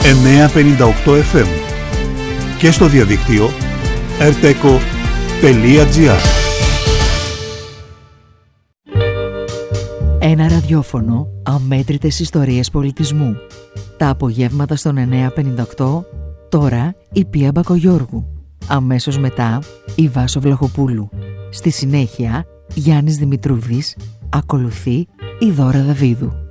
958 FM και στο διαδίκτυο rteco.gr. Ένα ραδιόφωνο, αμέτρητες ιστορίες πολιτισμού. Τα απογεύματα στον 958, τώρα η Πία Μπακογιώργου. Αμέσως μετά η Βάσο Βλαχοπούλου. Στη συνέχεια Γιάννης Δημητρούδης, ακολουθεί η Δώρα Δαβίδου.